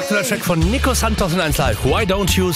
aktueller Track von Nico Santos in 1 Live. Why don't you...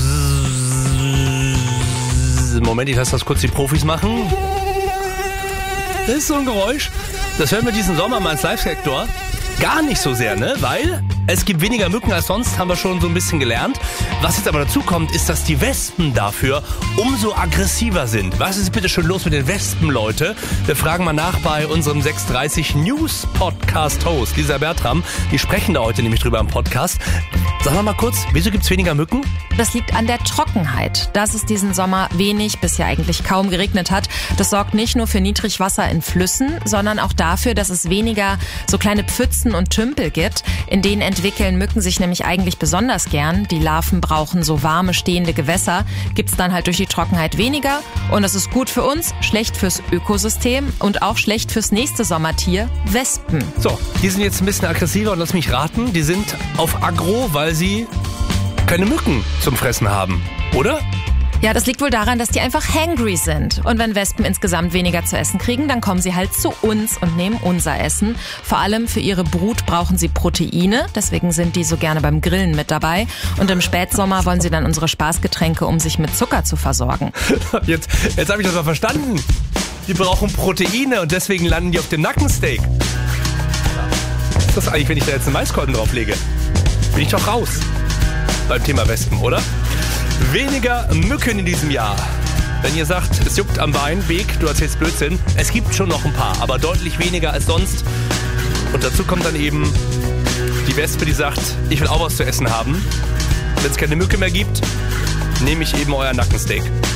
Moment, ich lasse das kurz die Profis machen. Das ist so ein Geräusch. Das hören wir diesen Sommer im 1 Live-Sektor gar nicht so sehr, ne? Weil es gibt weniger Mücken als sonst, haben wir schon so ein bisschen gelernt. Was jetzt aber dazu kommt, ist, dass die Wespen dafür umso aggressiver sind. Was ist bitte schon los mit den Wespen, Leute? Wir fragen mal nach bei unserem 6:30 News Podcast Host, Lisa Bertram. Die sprechen da heute nämlich drüber im Podcast. Sagen wir mal kurz, wieso gibt's weniger Mücken? Das liegt an der Trockenheit. Dass es diesen Sommer wenig bis ja eigentlich kaum geregnet hat, das sorgt nicht nur für Niedrigwasser in Flüssen, sondern auch dafür, dass es weniger so kleine Pfützen und Tümpel gibt. In denen entwickeln Mücken sich nämlich eigentlich besonders gern. Die Larven brauchen so warme, stehende Gewässer. Gibt's dann halt durch die Trockenheit weniger. Und das ist gut für uns, schlecht fürs Ökosystem und auch schlecht fürs nächste Sommertier, Wespen. So, die sind jetzt ein bisschen aggressiver und lass mich raten, die sind auf Aggro, weil sie keine Mücken zum Fressen haben, oder? Ja, das liegt wohl daran, dass die einfach hangry sind. Und wenn Wespen insgesamt weniger zu essen kriegen, dann kommen sie halt zu uns und nehmen unser Essen. Vor allem für ihre Brut brauchen sie Proteine, deswegen sind die so gerne beim Grillen mit dabei. Und im Spätsommer wollen sie dann unsere Spaßgetränke, um sich mit Zucker zu versorgen. Jetzt habe ich das mal verstanden. Die brauchen Proteine und deswegen landen die auf dem Nackensteak. Was ist das eigentlich, wenn ich da jetzt einen Maiskolben drauflege? Bin ich doch raus beim Thema Wespen, oder? Weniger Mücken in diesem Jahr. Wenn ihr sagt, es juckt am Bein, Beek, du erzählst Blödsinn. Es gibt schon noch ein paar, aber deutlich weniger als sonst. Und dazu kommt dann eben die Wespe, die sagt, ich will auch was zu essen haben. Wenn es keine Mücke mehr gibt, nehme ich eben euer Nackensteak.